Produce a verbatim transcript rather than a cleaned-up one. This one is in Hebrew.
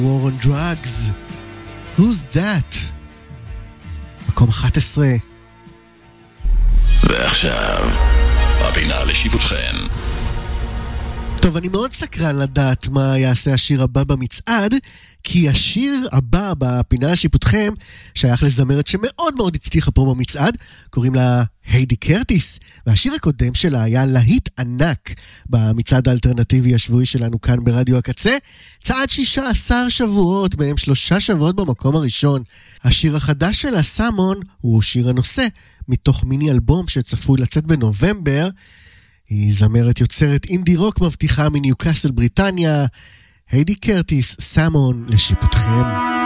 War on Drugs. Who's that? מקום אחת עשרה. ועכשיו, הפינה לשיפוטכם. טוב, אני מאוד סקרן לדעת מה יעשה השיר הבא במצעד, כי השיר הבא בפינה לשיפוטכם שייך לזמרת שמאוד מאוד הצליחה פה במצעד, קוראים לה היידי קרטיס, והשיר הקודם שלה היה להיט ענק במצעד האלטרנטיבי השבועי שלנו כאן ברדיו הקצה, צעד שישה עשר שבועות, בהם שלושה שבועות במקום הראשון. השיר החדש שלה, סמון, הוא שיר הנושא מתוך מיני אלבום שצפוי לצאת בנובמבר. היא זמרת יוצרת אינדי רוק מבטיחה מניוקאסל בריטניה. היידי קרטיס, סמון, לשיפוטכם.